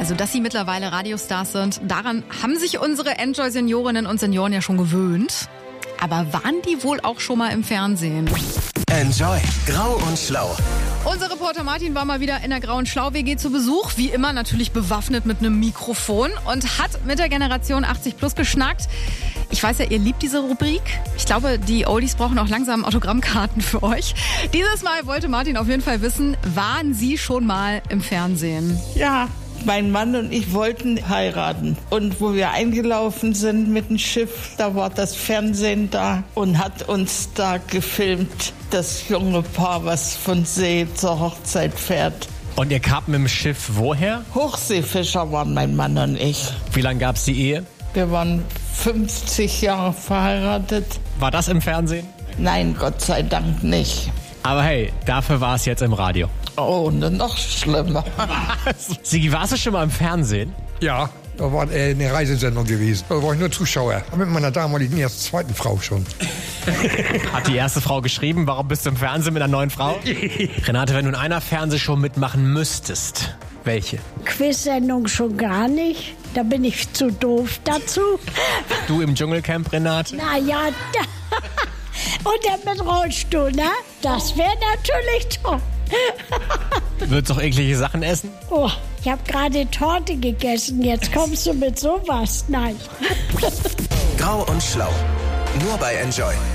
Also, dass sie mittlerweile Radiostars sind, daran haben sich unsere Enjoy-Seniorinnen und Senioren ja schon gewöhnt. Aber waren die wohl auch schon mal im Fernsehen? Enjoy. Grau und Schlau. Unser Reporter Martin war mal wieder in der Grauen Schlau-WG zu Besuch. Wie immer natürlich bewaffnet mit einem Mikrofon und hat mit der Generation 80 Plus geschnackt. Ich weiß ja, ihr liebt diese Rubrik. Ich glaube, die Oldies brauchen auch langsam Autogrammkarten für euch. Dieses Mal wollte Martin auf jeden Fall wissen, waren Sie schon mal im Fernsehen? Ja, mein Mann und ich wollten heiraten. Und wo wir eingelaufen sind mit dem Schiff, da war das Fernsehen da und hat uns da gefilmt. Das junge Paar, was von See zur Hochzeit fährt. Und ihr kamt mit dem Schiff woher? Hochseefischer waren mein Mann und ich. Wie lange gab's die Ehe? Wir waren 50 Jahre verheiratet. War das im Fernsehen? Nein, Gott sei Dank nicht. Aber hey, dafür war es jetzt im Radio. Oh, noch schlimmer. Sigi, warst du schon mal im Fernsehen? Ja, da war eine Reisesendung gewesen. Da war ich nur Zuschauer. Mit meiner damaligen zweiten Frau schon. Hat die erste Frau geschrieben, warum bist du im Fernsehen mit einer neuen Frau? Renate, wenn du in einer Fernsehshow mitmachen müsstest, welche? Quiz-Sendung schon gar nicht. Da bin ich zu doof dazu. Du im Dschungelcamp, Renate? Naja, und der mit Rollstuhl, ne? Das wäre natürlich toll. Würdest du auch eklige Sachen essen? Oh, ich habe gerade Torte gegessen. Jetzt kommst du mit sowas. Nein. Grau und Schlau. Nur bei Enjoy.